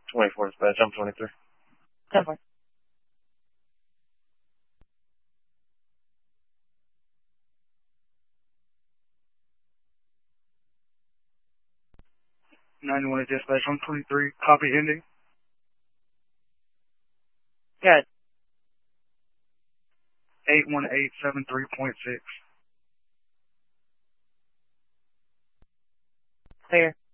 24 dispatch, I'm 23. 10-4. Dispatch, 123, copy ending. Good. 81873.6. Clear.